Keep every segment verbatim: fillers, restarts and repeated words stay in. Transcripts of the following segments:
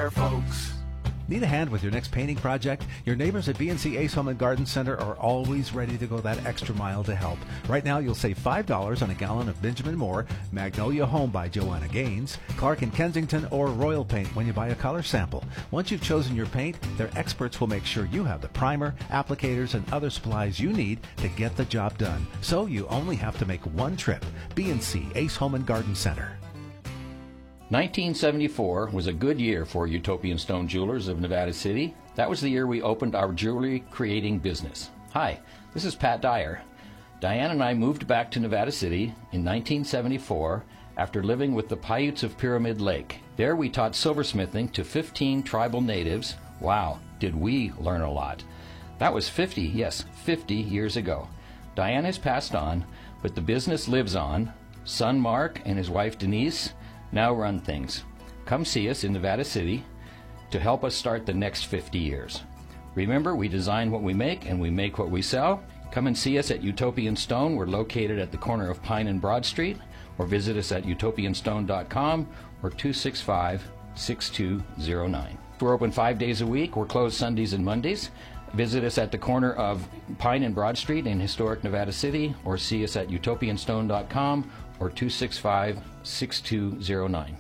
there, folks. Need a hand with your next painting project? Your neighbors at B and C Ace Home and Garden Center are always ready to go that extra mile to help. Right now, you'll save five dollars on a gallon of Benjamin Moore, Magnolia Home by Joanna Gaines, Clark and Kensington, or Royal Paint when you buy a color sample. Once you've chosen your paint, their experts will make sure you have the primer, applicators, and other supplies you need to get the job done. So you only have to make one trip. B and C Ace Home and Garden Center. nineteen seventy-four was a good year for Utopian Stone Jewelers of Nevada City. That was the year we opened our jewelry creating business. Hi, this is Pat Dyer. Diane and I moved back to Nevada City in nineteen seventy-four after living with the Paiutes of Pyramid Lake. There we taught silversmithing to fifteen tribal natives. Wow, did we learn a lot. That was fifty, yes, fifty years ago. Diane has passed on, but the business lives on. Son Mark and his wife Denise now run things. Come see us in Nevada City to help us start the next fifty years. Remember, we design what we make and we make what we sell. Come and see us at Utopian Stone. We're located at the corner of Pine and Broad Street, or visit us at utopian stone dot com or two six five, six two zero nine. We're open five days a week. We're closed Sundays and Mondays. Visit us at the corner of Pine and Broad Street in historic Nevada City, or see us at utopian stone dot com or two six five, six two zero nine.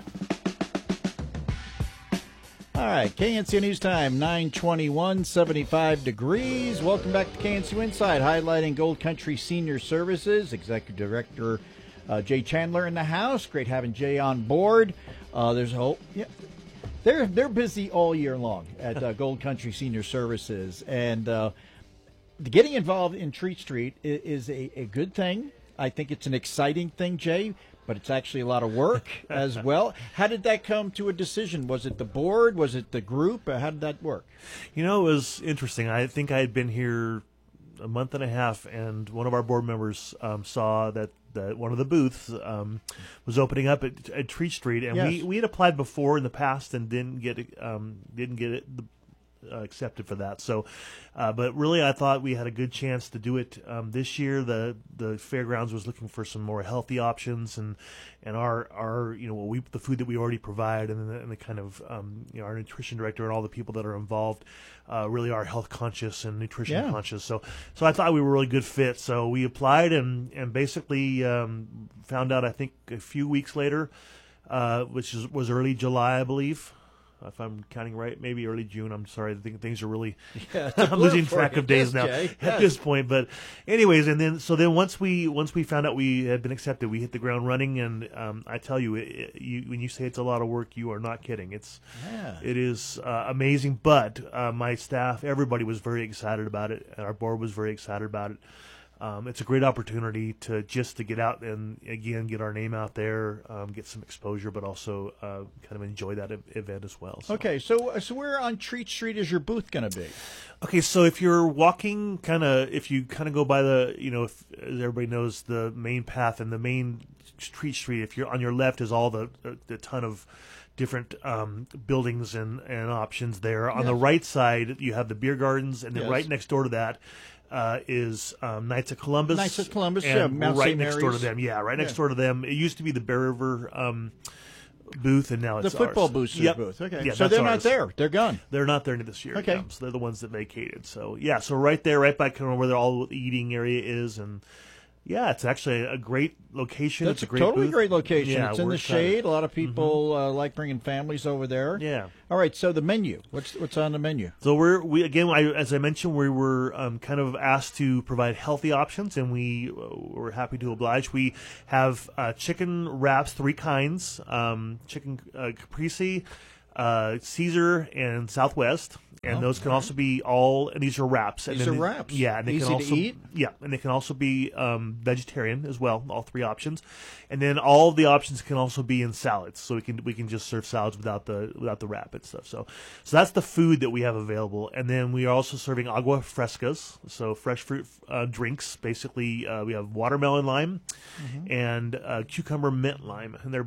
All right, K N C O News Time, nine twenty-one, seventy-five degrees. Welcome back to K N C O Inside, highlighting Gold Country Senior Services. Executive Director uh, Jay Chandler in the house. Great having Jay on board. Uh, there's a whole... Yeah. They're they're busy all year long at uh, Gold Country Senior Services, and uh, getting involved in Treat Street is, is a, a good thing. I think it's an exciting thing, Jay, but it's actually a lot of work as well. How did that come to a decision? Was it the board? Was it the group? How did that work? You know, it was interesting. I think I had been here a month and a half, and one of our board members um, saw that, that one of the booths um, was opening up at, at Treat Street, and yes. we, we had applied before in the past and didn't get um, didn't get it. The, Uh, accepted for that. So, uh, but really, I thought we had a good chance to do it um, this year. The the fairgrounds was looking for some more healthy options, and and our our you know we the food that we already provide, and the, and the kind of um, you know our nutrition director and all the people that are involved uh, really are health conscious and nutrition yeah. conscious. So so I thought we were a really good fit. So we applied and and basically um, found out I think a few weeks later, uh, which is, was early July, I believe. If I'm counting right, maybe early June. I'm sorry. I think things are really, yeah, I'm losing track of days yes, now Jay. at yes. this point. But anyways, and then, so then once we, once we found out we had been accepted, we hit the ground running. And um, I tell you, it, it, you, when you say it's a lot of work, you are not kidding. It's, yeah. it is uh, amazing. But uh, my staff, everybody was very excited about it. And our board was very excited about it. Um, it's a great opportunity to just to get out and again get our name out there, um, get some exposure, but also uh, kind of enjoy that e- event as well. So. Okay, so so where on Treat Street is your booth going to be? Okay, so if you're walking, kind of, if you kind of go by the, you know, if, as everybody knows, the main path and the main Treat Street. If you're on your left is all the the, the ton of different um, buildings and, and options there. On yes. the right side, you have the beer gardens, and then yes. right next door to that. Uh, is um, Knights of Columbus. Knights of Columbus, and yeah, Mount right Saint next Mary's. door to them. Yeah, right next yeah. door to them. It used to be the Bear River um, booth, and now it's the football ours. boosters yep. booth. Okay, yeah, so they're ours. not there. They're gone. They're not there this year. Okay, yeah. So they're the ones that vacated. So yeah, so right there, right by kind of where all the eating area is, and yeah, it's actually a great location. That's it's a great totally booth. great location. Yeah, it's in we're the excited. shade. A lot of people mm-hmm. uh, like bringing families over there. Yeah. All right. So the menu. What's what's on the menu? So we're we again, I, as I mentioned, we were um, kind of asked to provide healthy options, and we uh, were happy to oblige. We have uh, chicken wraps, three kinds: um, chicken uh, caprese, uh, Caesar, and Southwest. And oh, those can right. also be all. And these are wraps. These and are then, wraps. Yeah, and they easy can also to eat. Yeah, and they can also be um, vegetarian as well. All three options, and then all of the options can also be in salads. So we can we can just serve salads without the without the wrap and stuff. So so that's the food that we have available, and then we are also serving agua frescas, so fresh fruit uh, drinks. Basically, uh, we have watermelon lime mm-hmm. and uh, cucumber mint lime, and they're both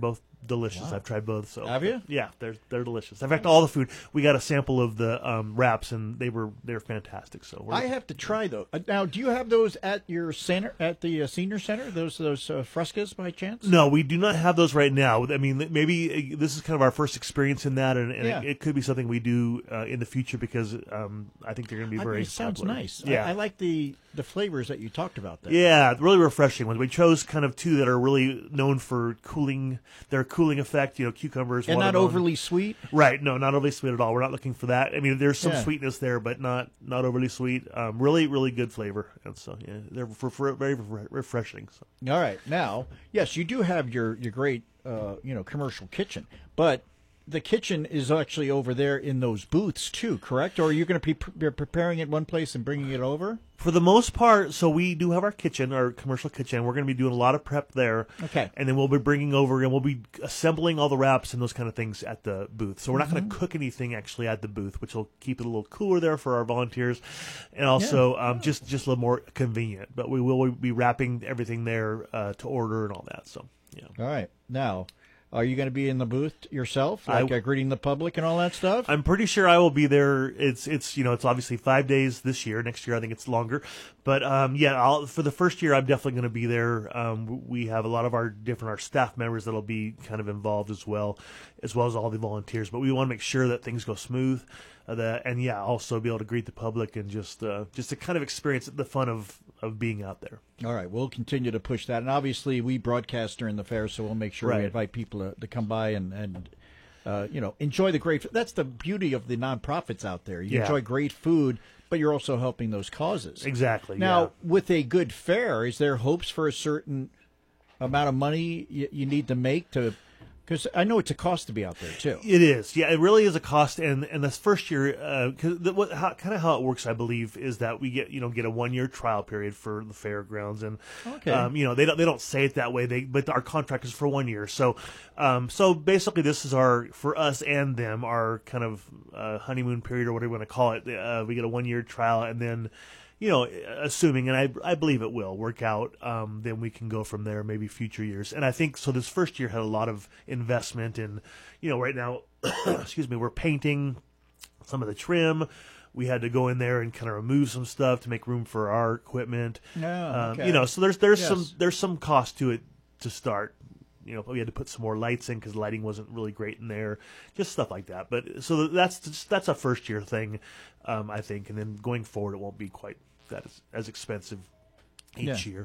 delicious. Wow. I've tried both. So Have you? Yeah, they're they're delicious. In fact, all the food, we got a sample of the um, wraps, and they were they're fantastic. So we're, I have to try those. Uh, now, do you have those at your center, at the uh, senior center? Those those uh, frescas by chance? No, we do not have those right now. I mean, maybe uh, this is kind of our first experience in that, and, and Yeah. it, it could be something we do uh, in the future because um, I think they're going to be I very. mean, it sounds popular. nice. Yeah, I, I like the the flavors that you talked about there. Yeah, really refreshing ones. We chose kind of two that are really known for cooling, their cooling effect. You know, cucumbers and not watermelon. overly sweet. Right? No, not overly sweet at all. We're not looking for that. I mean, there's some Yeah. sweetness there, but not not overly sweet. Um, really, really good flavor, and so yeah, they're for, for very re- refreshing. So. All right, now, yes, you do have your your great uh, you know commercial kitchen, but the kitchen is actually over there in those booths too, correct? Or are you going to be pre- preparing it one place and bringing it over? For the most part, so we do have our kitchen, our commercial kitchen. We're going to be doing a lot of prep there. Okay. And then we'll be bringing over and we'll be assembling all the wraps and those kind of things at the booth. So we're not going to cook anything actually at the booth, which will keep it a little cooler there for our volunteers, and also um, just just a little more convenient. But we will be wrapping everything there uh, to order and all that. So yeah. All right, now. Are you going to be in the booth yourself, like I, uh, greeting the public and all that stuff? I'm pretty sure I will be there. It's it's you know it's obviously five days this year. Next year I think it's longer, but um, yeah, I'll, for the first year I'm definitely going to be there. Um, we have a lot of our different our staff members that'll be kind of involved as well, as well as all the volunteers. But we want to make sure that things go smooth, uh, that and yeah, also be able to greet the public and just uh, just to kind of experience the fun of of being out there. All right, we'll continue to push that, and obviously we broadcast during the fair, so we'll make sure Right. we invite people to, to come by and and uh, you know enjoy the great. That's the beauty of the nonprofits out there. You Yeah. enjoy great food, but you're also helping those causes. Exactly. Now, yeah. with a good fair, is there hopes for a certain amount of money you, you need to make to? Because I know it's a cost to be out there too. It is, yeah. It really is a cost, and and this first year, because uh, what how, kind of how it works, I believe, is that we get you know get a one year trial period for the fairgrounds, and Okay. um, you know they don't they don't say it that way, they but our contract is for one year, so um, so basically this is our for us and them our kind of uh, honeymoon period or whatever you want to call it. Uh, we get a one year trial, and then. You know, assuming, and I, I believe it will work out, um, then we can go from there, maybe future years. And I think, so this first year had a lot of investment in, you know, right now, excuse me, we're painting some of the trim. We had to go in there and kind of remove some stuff to make room for our equipment. Oh, um, okay. You know, so there's there's Yes. some there's some cost to it to start. You know, we had to put some more lights in because the lighting wasn't really great in there, just stuff like that. But so that's just, that's a first year thing, um, I think, and then going forward, it won't be quite that as, as expensive each Yeah. year.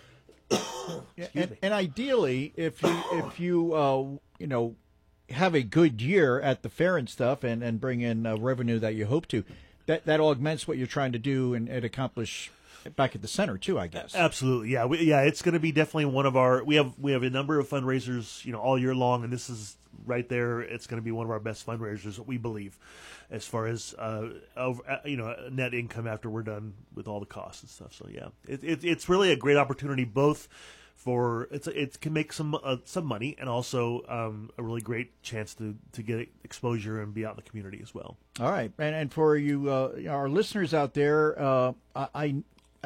Yeah, Excuse and, me. and ideally, if you if you uh, you know have a good year at the fair and stuff, and and bring in uh, revenue that you hope to, that that augments what you're trying to do and, and accomplish back at the center too, I guess. Absolutely, yeah, we, yeah. It's going to be definitely one of our. We have we have a number of fundraisers, you know, all year long, and this is right there. It's going to be one of our best fundraisers, we believe, as far as uh, over, uh, you know, net income after we're done with all the costs and stuff. So yeah, it, it, it's really a great opportunity, both for it's it can make some uh, some money, and also um, a really great chance to to get exposure and be out in the community as well. All right, and and for you, uh, our listeners out there, uh, I. I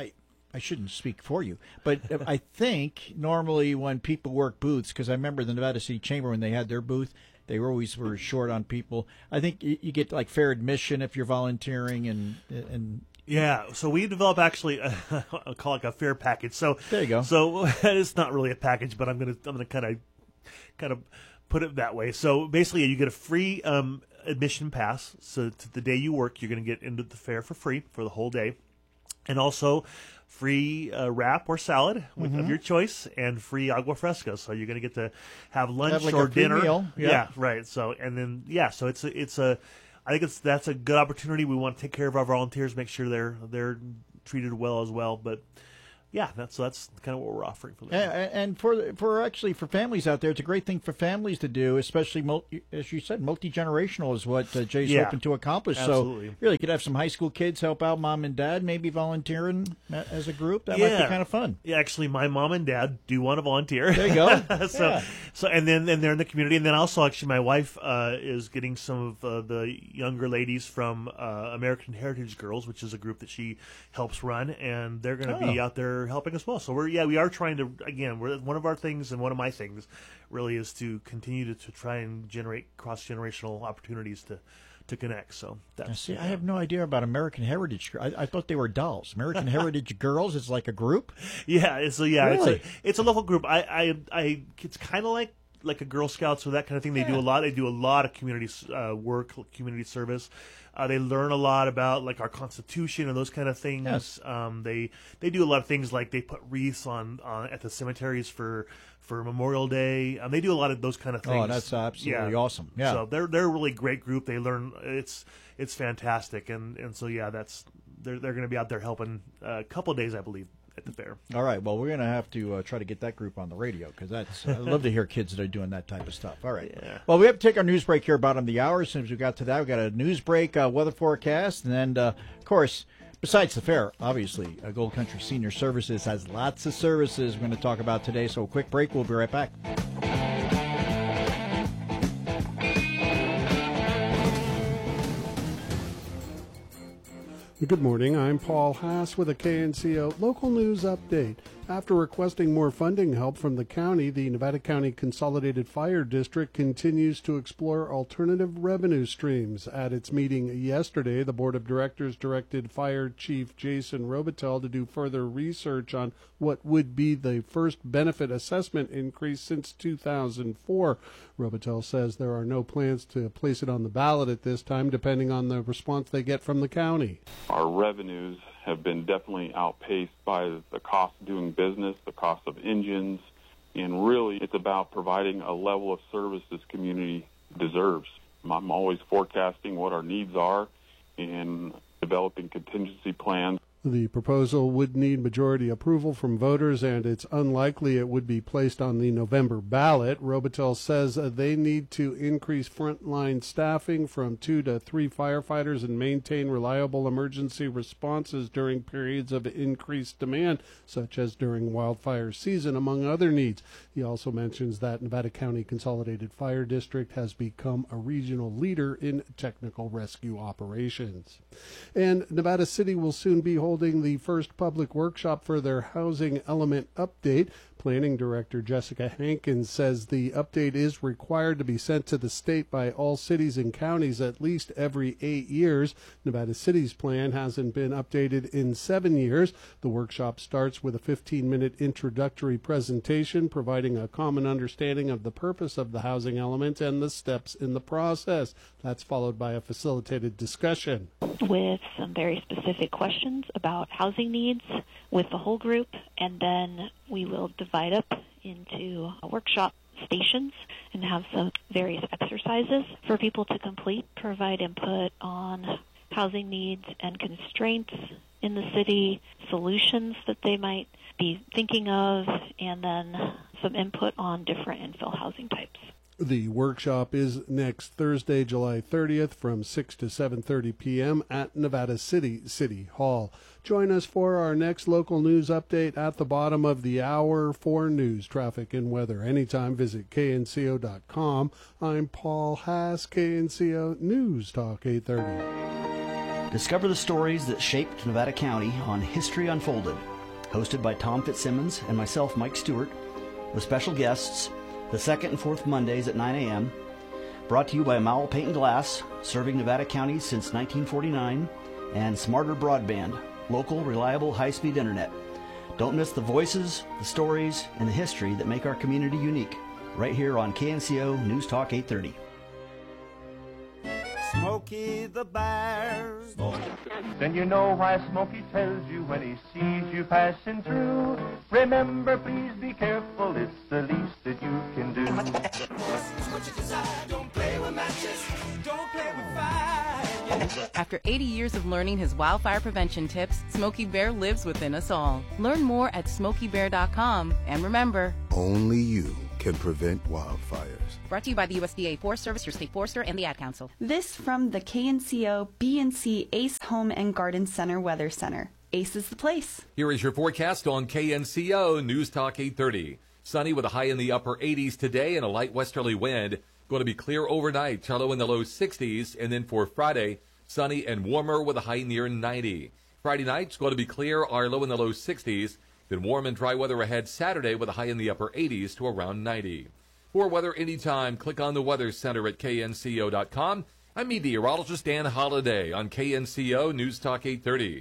I shouldn't speak for you, but I think normally when people work booths, because I remember the Nevada City Chamber when they had their booth, they were always were short on people. I think you, you get like fair admission if you're volunteering, and and Yeah, so we develop actually a, I'll call it like a fair package. So There you go. So it's not really a package, but I'm gonna I'm gonna kind of kind of put it that way. So basically, you get a free um, admission pass. So to the day you work, you're gonna get into the fair for free for the whole day, and also free uh, wrap or salad with, Mm-hmm. of your choice, and free agua fresca. So you're gonna get to have lunch Have like or a free dinner. meal. Yeah. Yeah. right. So and then yeah, so it's a, it's a I think it's that's a good opportunity. We want to take care of our volunteers, make sure they're they're treated well as well. But yeah, that's that's kind of what we're offering for them. And, and for for actually for families out there, it's a great thing for families to do, especially multi, as you said, multi generational is what uh, Jay's Yeah. hoping to accomplish. Absolutely. So really, you could have some high school kids help out mom and dad, maybe volunteering as a group. That might be kind of fun. Yeah, actually, my mom and dad do want to volunteer. There you go. so, Yeah. so and then and they're in the community, and then also actually, my wife uh, is getting some of uh, the younger ladies from uh, American Heritage Girls, which is a group that she helps run, and they're going to be Oh. out there they're helping as well. So we're yeah we are trying to again we're one of our things and one of my things really is to continue to, to try and generate cross generational opportunities to. to connect. So that's, see, yeah. I have no idea about American Heritage. I, I thought they were dolls. American Heritage Girls is like a group. Yeah, it's a, yeah, really? it's a it's a local group. I I, I it's kind of like like a Girl Scouts or that kind of thing. They yeah. do a lot. They do a lot of community uh, work, community service. Uh, they learn a lot about like our Constitution and those kind of things. Yes. Um, they they do a lot of things like they put wreaths on, on at the cemeteries for. for Memorial Day. Um, they do a lot of those kind of things. Oh, that's absolutely yeah. awesome. Yeah. So they're they're a really great group. They learn it's it's fantastic, and, and so yeah, that's they're they're going to be out there helping uh, a couple of days, I believe, at the fair. All right. Well, we're going to have to uh, try to get that group on the radio because that's I love to hear kids that are doing that type of stuff. All right. Yeah. Well, we have to take our news break here about on the hour. As soon as we got to that, we got a news break, uh, weather forecast, and then uh, of course. Besides the fair, obviously, uh, Gold Country Senior Services has lots of services we're going to talk about today. So a quick break. We'll be right back. Good morning. I'm Paul Haas with a K N C O local news update. After requesting more funding help from the county, the Nevada County Consolidated Fire District continues to explore alternative revenue streams. At its meeting yesterday, the Board of Directors directed Fire Chief Jason Robitel to do further research on what would be the first benefit assessment increase since two thousand four. Robitel says there are no plans to place it on the ballot at this time, depending on the response they get from the county. Our revenues have been definitely outpaced by the cost of doing business, the cost of engines, and really it's about providing a level of service this community deserves. I'm always forecasting what our needs are and developing contingency plans. The proposal would need majority approval from voters, and it's unlikely it would be placed on the November ballot. Robitel says they need to increase frontline staffing from two to three firefighters and maintain reliable emergency responses during periods of increased demand, such as during wildfire season, among other needs. He also mentions that Nevada County Consolidated Fire District has become a regional leader in technical rescue operations. And Nevada City will soon be holding the first public workshop for their housing element update. Planning Director Jessica Hankins says the update is required to be sent to the state by all cities and counties at least every eight years. Nevada City's plan hasn't been updated in seven years. The workshop starts with a fifteen-minute introductory presentation providing a common understanding of the purpose of the housing element and the steps in the process. That's followed by a facilitated discussion with some very specific questions about housing needs with the whole group, and then we will divide up into workshop stations and have some various exercises for people to complete, provide input on housing needs and constraints in the city, solutions that they might be thinking of, and then some input on different infill housing types. The workshop is next Thursday, July thirtieth from six to seven thirty p.m. at Nevada City City Hall. Join us for our next local news update at the bottom of the hour for news, traffic, and weather. Anytime, visit K N C O dot com. I'm Paul Haas, K N C O News Talk eight thirty. Discover the stories that shaped Nevada County on History Unfolded. Hosted by Tom Fitzsimmons and myself, Mike Stewart, with special guests the second and fourth Mondays at nine a.m. Brought to you by Mowell Paint and Glass, serving Nevada County since nineteen forty-nine, and Smarter Broadband, local, reliable, high-speed internet. Don't miss the voices, the stories, and the history that make our community unique, right here on K N C O News Talk eight thirty. Smokey the Bear. Then you know why Smokey tells you when he sees you passing through. Remember, please be careful, it's the least that you can do. What you desire, don't play with matches, don't play with fire. After eighty years of learning his wildfire prevention tips, Smokey Bear lives within us all. Learn more at smokey bear dot com, and remember, only you can prevent wildfires. Brought to you by the U S D A Forest Service, your state forester, and the Ad Council. This from the K N C O B and C Ace Home and Garden Center Weather Center. Ace is the place. Here is your forecast on K N C O News Talk eight thirty. Sunny with a high in the upper eighties today and a light westerly wind. Going to be clear overnight, shallow in the low sixties. And then for Friday, sunny and warmer with a high near ninety. Friday night's going to be clear, our low in the low sixties. Then warm and dry weather ahead Saturday with a high in the upper eighties to around ninety. For weather anytime, click on the Weather Center at K N C O dot com. I'm meteorologist Dan Holliday on K N C O News Talk eight thirty.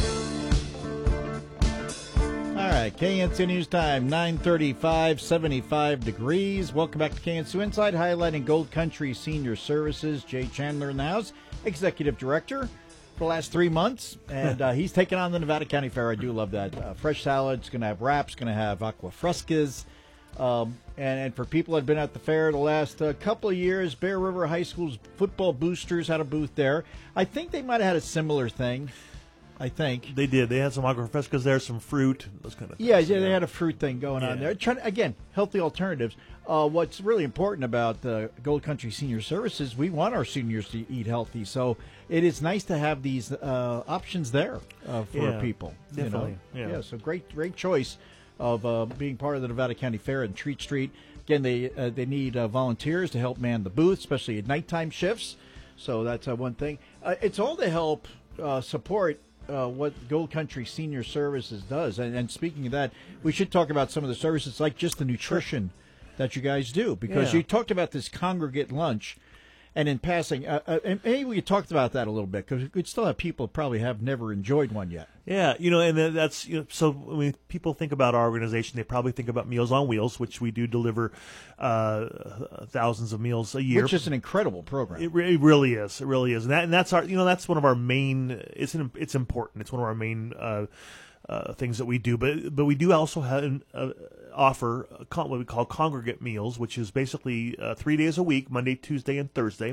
All right, K N C O News Time, nine thirty-five, seventy-five degrees. Welcome back to K N C O Inside, highlighting Gold Country Senior Services. Jay Chandler in the house, Executive Director for the last three months, and uh, he's taking on the Nevada County Fair. I do love that. Uh, fresh salads, going to have wraps, going to have aqua frescas. Um, and, and for people that have been at the fair the last uh, couple of years, Bear River High School's football boosters had a booth there. I think they might have had a similar thing. I think they did. They had some aqua frescas there, some fruit, those kind of things. Yeah, yeah, they had a fruit thing going yeah. on there. Trying again, healthy alternatives. Uh, what's really important about the Gold Country Senior Services, we want our seniors to eat healthy. So it is nice to have these uh, options there uh, for yeah, people. Definitely. You know? Yeah. yeah. So great, great choice of uh, being part of the Nevada County Fair and Treat Street. Again, they uh, they need uh, volunteers to help man the booth, especially at nighttime shifts. So that's uh, one thing. Uh, it's all to help uh, support Uh, what Gold Country Senior Services does. And, and speaking of that, we should talk about some of the services, like just the nutrition that you guys do, because yeah. you talked about this congregate lunch, and in passing, uh, uh, and maybe we talked about that a little bit, because we'd still have people probably have never enjoyed one yet. Yeah, you know, and that's, you know, so when people think about our organization, they probably think about Meals on Wheels, which we do deliver uh, thousands of meals a year. Which is an incredible program. It, re- it really is. It really is. And, that, and that's our, you know, that's one of our main, it's an, it's important. It's one of our main uh, uh, things that we do. But but we do also have, uh, offer what we call congregate meals, which is basically uh, three days a week, Monday, Tuesday, and Thursday.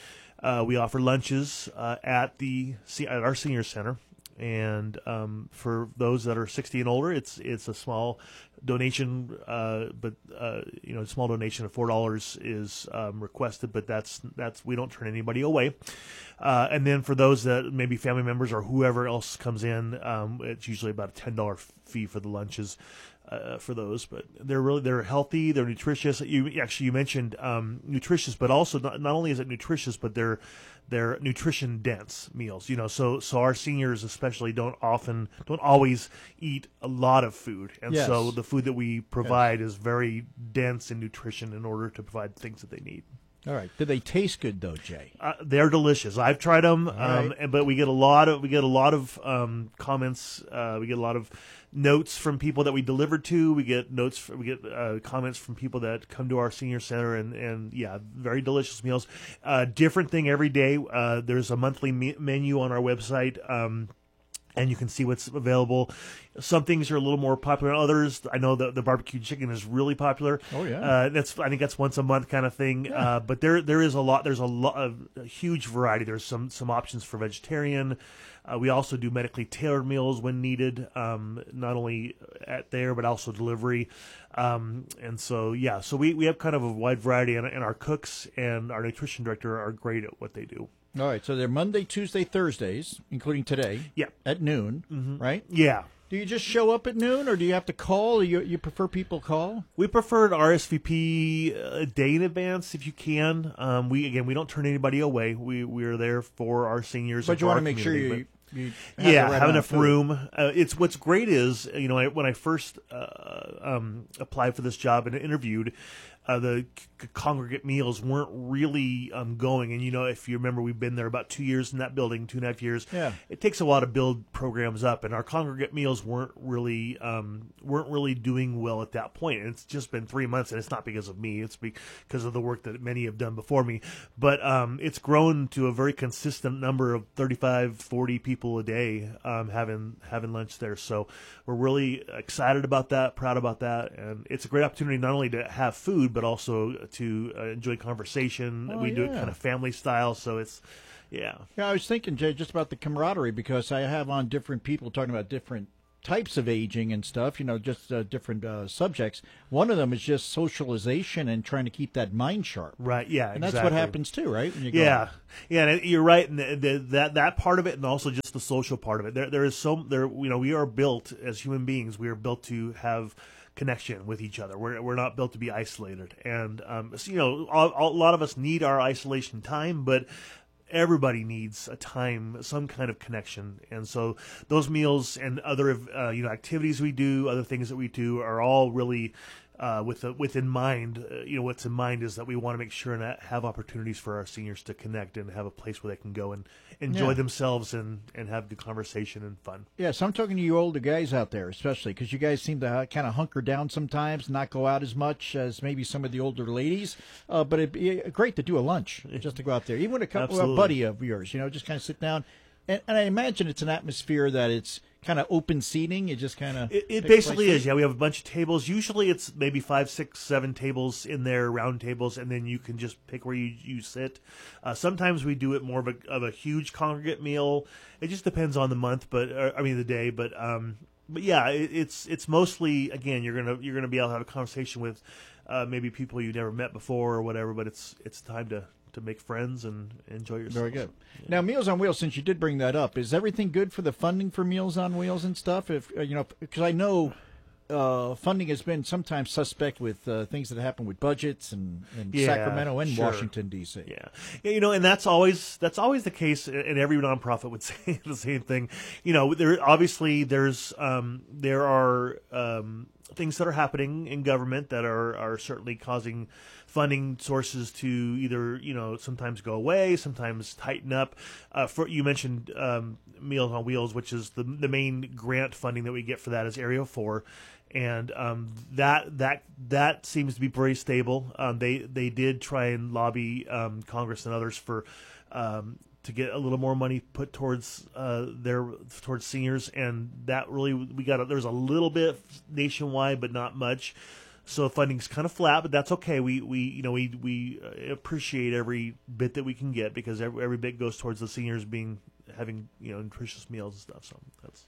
Uh, we offer lunches uh, at the at our senior center. And um, for those that are sixty and older, it's it's a small donation, uh, but uh, you know, a small donation of four dollars is um, requested. But that's that's we don't turn anybody away. Uh, and then for those that maybe family members or whoever else comes in, um, it's usually about a ten dollar fee for the lunches. Uh, for those, but they're really they're healthy, they're nutritious. You actually you mentioned um, nutritious, but also not, not only is it nutritious, but they're they're nutrition dense meals. You know, so so our seniors especially don't often don't always eat a lot of food, and Yes. so the food that we provide yes. is very dense in nutrition in order to provide things that they need. All right. Do they taste good though, Jay? Uh, they're delicious. I've tried them, um, right. and, but we get a lot of we get a lot of um, comments. Uh, we get a lot of notes from people that we delivered to. We get notes. We get uh, comments from people that come to our senior center, and, and yeah, very delicious meals. Uh, different thing every day. Uh, there's a monthly me- menu on our website. Um, And you can see what's available. Some things are a little more popular than others. I know the the barbecue chicken is really popular. Oh yeah, uh, that's I think that's once a month kind of thing. Yeah. Uh, but there there is a lot. There's a lot of a huge variety. There's some some options for vegetarian. Uh, we also do medically tailored meals when needed, um, not only at there but also delivery. Um, and so yeah, so we, we have kind of a wide variety, and, and our cooks and our nutrition director are great at what they do. All right, so they're Monday, Tuesday, Thursdays, including today. Yeah. At noon, mm-hmm. right? Yeah. Do you just show up at noon, or do you have to call? Or you you prefer people call? We prefer to R S V P a day in advance if you can. Um, we again, we don't turn anybody away. We we are there for our seniors. But and you for want our to make sure community, you, you but, have yeah the right have amount enough of food. room. Uh, it's what's great is you know I, when I first uh, um, applied for this job and interviewed. Uh, the c- congregate meals weren't really um, going, and you know, if you remember, we've been there about two years in that building, two and a half years. Yeah, it takes a while to build programs up, and our congregate meals weren't really um, weren't really doing well at that point. And it's just been three months, and it's not because of me; it's because of the work that many have done before me. But um, it's grown to a very consistent number of thirty-five, forty people a day um, having having lunch there. So we're really excited about that, proud about that, and it's a great opportunity not only to have food, but also to uh, enjoy conversation. Oh, we do it yeah. kind of family style, so it's, yeah. Yeah, I was thinking, Jay, just about the camaraderie, because I have on different people talking about different types of aging and stuff, you know, just uh, different uh, subjects. One of them is just socialization and trying to keep that mind sharp. Right, yeah, and that's exactly. what happens too, right? When you go yeah, out. yeah, and you're right, and the, the, that that part of it, and also just the social part of it. There, there is so there, you know, we are built as human beings. We are built to have connection with each other. We're we're not built to be isolated, and um, so, you know, a, a lot of us need our isolation time, but everybody needs a time, some kind of connection, and so those meals and other uh, you know activities we do, other things that we do, are all really uh, with the, with in mind. Uh, you know, what's in mind is that we want to make sure and have opportunities for our seniors to connect and have a place where they can go and enjoy Yeah. themselves and, and have good conversation and fun. Yeah, so I'm talking to you older guys out there, especially because you guys seem to kind of hunker down sometimes, not go out as much as maybe some of the older ladies. Uh, but it'd be great to do a lunch, just to go out there, even with a couple, a Absolutely. buddy of yours. You know, just kind of sit down, and, and I imagine it's an atmosphere that it's kind of open seating. It just kind of It, it basically is. Yeah, we have a bunch of tables. Usually, it's maybe five, six, seven tables in there, round tables, and then you can just pick where you, you sit. Uh, sometimes we do it more of a of a huge congregate meal. It just depends on the month, but uh, I mean the day. But um, but yeah, it, it's it's mostly again you're gonna you're gonna be able to have a conversation with uh, maybe people you never met before or whatever. But it's it's time to. to make friends and enjoy yourself. Very good. Now, Meals on Wheels, since you did bring that up, is everything good for the funding for Meals on Wheels and stuff? If uh, you know, because I know uh, funding has been sometimes suspect with uh, things that happen with budgets and, and Yeah, Sacramento and sure. Washington D C. Yeah. yeah, you know, and that's always that's always the case, and every nonprofit would say the same thing. You know, there obviously there's um, there are um, things that are happening in government that are are certainly causing funding sources to either, you know, sometimes go away, sometimes tighten up. Uh, for you mentioned um, Meals on Wheels, which is the the main grant funding that we get for that is Area Four, and um, that that that seems to be very stable. Um, they they did try and lobby um, Congress and others for. Um, to get a little more money put towards uh, their towards seniors, and that really we got. A, there's a little bit nationwide, but not much. So funding's kind of flat, but that's okay. We we you know we we appreciate every bit that we can get because every, every bit goes towards the seniors being having you know nutritious meals and stuff. So that's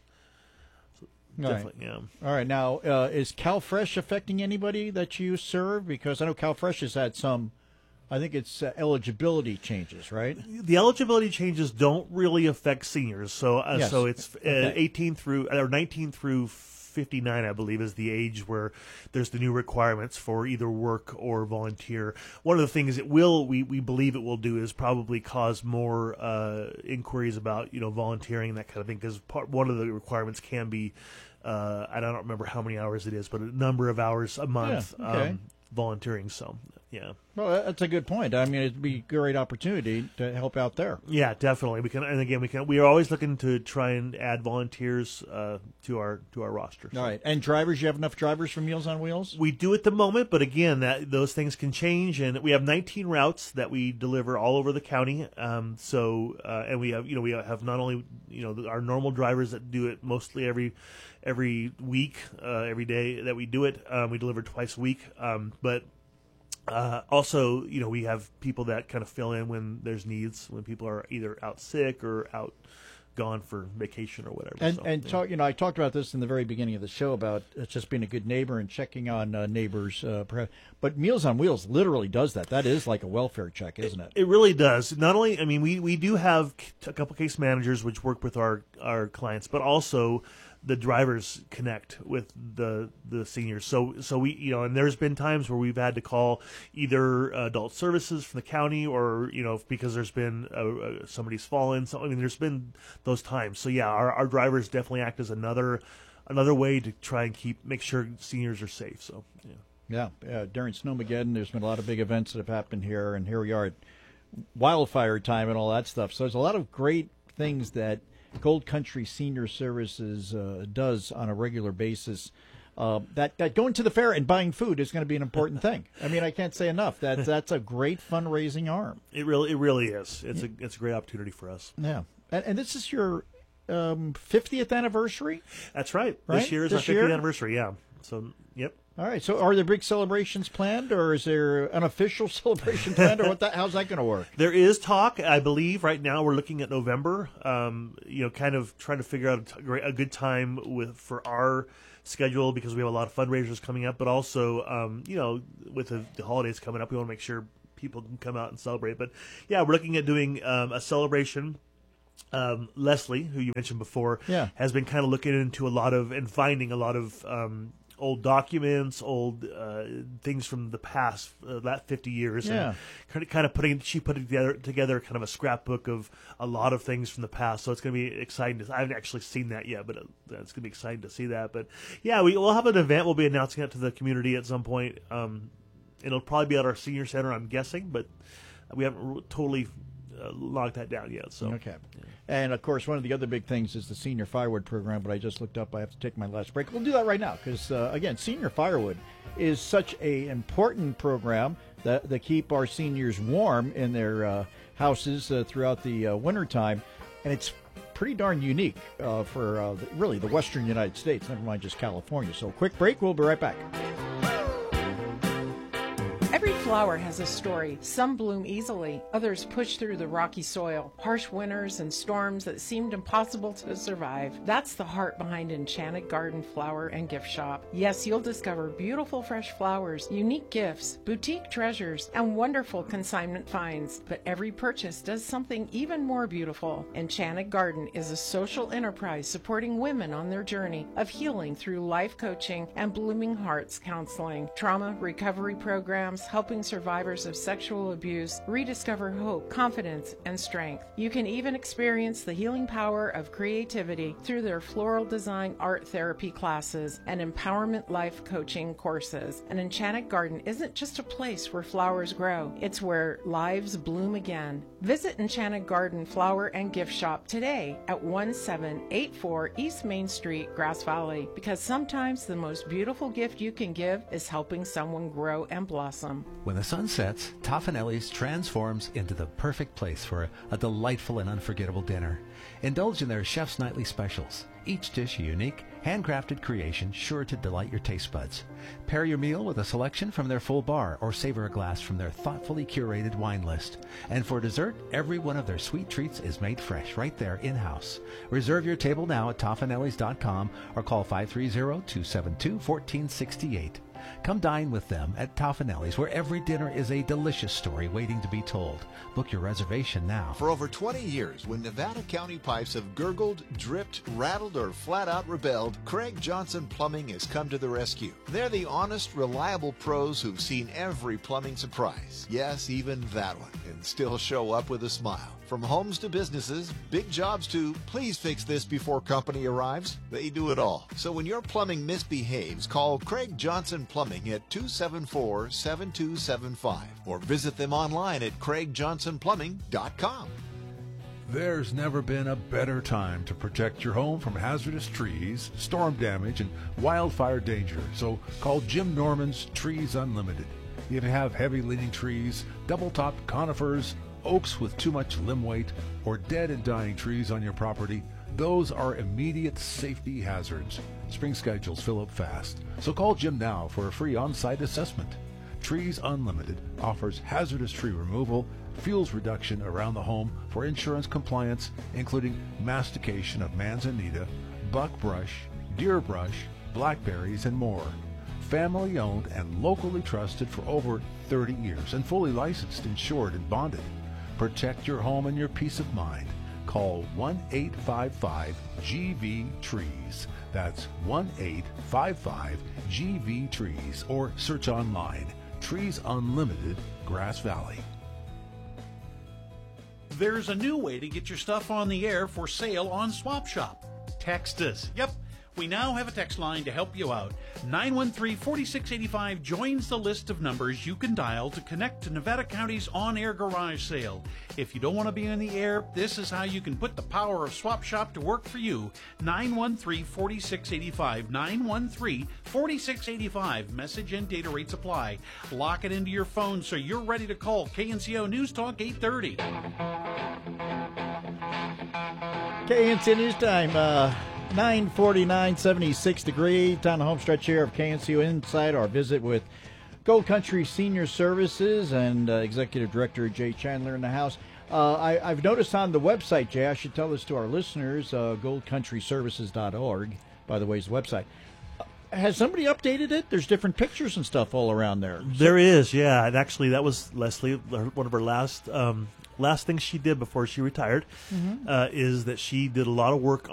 so All right. definitely yeah. All right. Now, uh, is CalFresh affecting anybody that you serve? Because I know CalFresh has had some, I think it's uh, eligibility changes, right? The eligibility changes don't really affect seniors. So uh, Yes. so it's uh, Okay. eighteen through or nineteen through fifty-nine, I believe, is the age where there's the new requirements for either work or volunteer. One of the things it will, we, we believe it will do is probably cause more uh, inquiries about, you know, volunteering and that kind of thing, because part one of the requirements can be, uh, I don't remember how many hours it is, but a number of hours a month Yeah, okay. um, volunteering. So, yeah. Well, that's a good point. I mean, it'd be a great opportunity to help out there. Yeah, definitely. We can, and again, we can. We are always looking to try and add volunteers uh, to our to our roster. All right, and drivers, you have enough drivers for Meals on Wheels? We do at the moment, but again, that those things can change, and we have nineteen routes that we deliver all over the county. Um, so, uh, and we have, you know, we have not only, you know, our normal drivers that do it mostly every every week, uh, every day that we do it. Um, we deliver twice a week, um, but. Uh, also, you know, we have people that kind of fill in when there's needs, when people are either out sick or out gone for vacation or whatever. And so, and yeah. talk, you know, I talked about this in the very beginning of the show about uh, just being a good neighbor and checking on uh, neighbors. Uh, perhaps. But Meals on Wheels literally does that. That is like a welfare check, isn't it? It really does. Not only, I mean, we, we do have a couple case managers which work with our, our clients, but also the drivers connect with the the seniors. So so we you know, and there's been times where we've had to call either adult services from the county or you know because there's been uh, uh, somebody's fallen. So I mean, there's been those times. So yeah, our our drivers definitely act as another another way to try and keep make sure seniors are safe. So yeah. Yeah, uh, during Snowmageddon, there's been a lot of big events that have happened here, and here we are at wildfire time and all that stuff. So there's a lot of great things that Gold Country Senior Services uh, does on a regular basis. Uh, that, that going to the fair and buying food is going to be an important thing. I mean, I can't say enough. That that's a great fundraising arm. It really it really is. It's a it's a great opportunity for us. Yeah, and, and this is your um, fiftieth anniversary. That's right. Right? This year is This our fiftieth year? anniversary. Yeah. So yep. All right. So, are there big celebrations planned, or is there an official celebration planned, or what? That how's that going to work? There is talk, I believe. Right now, we're looking at November. Um, you know, kind of trying to figure out a, t- great- a good time with for our schedule because we have a lot of fundraisers coming up, but also, um, you know, with the, the holidays coming up, we want to make sure people can come out and celebrate. But yeah, we're looking at doing um, a celebration. Um, Leslie, who you mentioned before, Yeah. has been kind of looking into a lot of and finding a lot of. Um, old documents, old uh, things from the past, uh, that fifty years. Yeah. And kind of, kind of putting, she put together, together kind of a scrapbook of a lot of things from the past. So it's going to be exciting. To, I haven't actually seen that yet, but it's going to be exciting to see that. But yeah, we, we'll have an event. We'll be announcing it to the community at some point. Um, it'll probably be at our senior center, I'm guessing, but we haven't totally uh, locked that down yet. So okay. Yeah. And of course, one of the other big things is the Senior Firewood Program, but I just looked up. I have to take my last break. We'll do that right now because, uh, again, Senior Firewood is such a important program that, that keep our seniors warm in their uh, houses uh, throughout the uh, wintertime. And it's pretty darn unique uh, for uh, the, really the western United States, never mind just California. So quick break. We'll be right back. Every flower has a story. Some bloom easily, others push through the rocky soil, harsh winters and storms that seemed impossible to survive. That's the heart behind Enchanted Garden Flower and Gift Shop. Yes, you'll discover beautiful fresh flowers, unique gifts, boutique treasures, and wonderful consignment finds. But every purchase does something even more beautiful. Enchanted Garden is a social enterprise supporting women on their journey of healing through life coaching and Blooming Hearts counseling, trauma recovery programs, helping survivors of sexual abuse rediscover hope, confidence, and strength. You can even experience the healing power of creativity through their floral design art therapy classes and empowerment life coaching courses. An Enchanted Garden isn't just a place where flowers grow, it's where lives bloom again. Visit Enchanted Garden Flower and Gift Shop today at one seven eight four East Main Street, Grass Valley, because sometimes the most beautiful gift you can give is helping someone grow and blossom. When the sun sets, Toffanelli's transforms into the perfect place for a, a delightful and unforgettable dinner. Indulge in their chef's nightly specials. Each dish a unique, handcrafted creation sure to delight your taste buds. Pair your meal with a selection from their full bar or savor a glass from their thoughtfully curated wine list. And for dessert, every one of their sweet treats is made fresh right there in-house. Reserve your table now at Toffanellis dot com or call five three zero, two seven two, one four six eight. Come dine with them at Toffanelli's, where every dinner is a delicious story waiting to be told. Book your reservation now. For over twenty years, when Nevada County pipes have gurgled, dripped, rattled, or flat out rebelled, Craig Johnson Plumbing has come to the rescue. They're the honest, reliable pros who've seen every plumbing surprise. Yes, even that one, and still show up with a smile. From homes to businesses, big jobs to please fix this before company arrives, they do it all. So when your plumbing misbehaves, call Craig Johnson Plumbing at two seven four, seven two seven five or visit them online at craig johnson plumbing dot com. There's never been a better time to protect your home from hazardous trees, storm damage, and wildfire danger. So call Jim Norman's Trees Unlimited. If you have heavy-leaning trees, double-topped conifers, oaks with too much limb weight, or dead and dying trees on your property, those are immediate safety hazards. Spring schedules fill up fast, so call Jim now for a free on-site assessment. Trees Unlimited offers hazardous tree removal, fuels reduction around the home for insurance compliance, including mastication of manzanita, buckbrush, deer brush, blackberries, and more. Family owned and locally trusted for over thirty years and fully licensed, insured, and bonded. Protect your home and your peace of mind. Call one eight five five G V trees. That's one eight five five G V trees or search online. Trees Unlimited, Grass Valley. There's a new way to get your stuff on the air for sale on Swap Shop. Text us. Yep. We now have a text line to help you out. nine one three, four six eight five joins the list of numbers you can dial to connect to Nevada County's on-air garage sale. If you don't want to be on the air, this is how you can put the power of Swap Shop to work for you. nine one three, four six eight five. nine one three, four six eight five. Message and data rates apply. Lock it into your phone so you're ready to call K N C O News Talk eight thirty. K N C O News Time. Uh... nine forty-nine, seventy-six degree. Down the home stretch here of K N C O Inside. Our visit with Gold Country Senior Services and uh, Executive Director Jay Chandler in the house. Uh, I, I've noticed on the website, Jay, I should tell this to our listeners, uh, gold country services dot org, by the way, is the website. Uh, has somebody updated it? There's different pictures and stuff all around there. There is, yeah. And actually, that was Leslie, one of her last um, last things she did before she retired, Mhm. uh, is that she did a lot of work